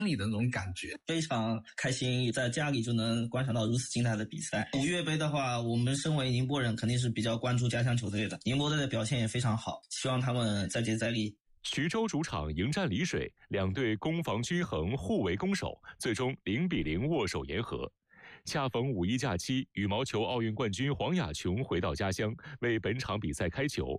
里的那种感觉。 非常开心，在家里就能观赏到如此精彩的比赛。5月杯的话，我们身为宁波人，肯定是比较关注家乡球队的。宁波队的表现也非常好，希望他们再接再厉。 衢州主场迎战丽水，两队攻防均衡，互为攻守，最终0-0握手言和。恰逢五一假期，羽毛球奥运冠军黄雅琼回到家乡，为本场比赛开球。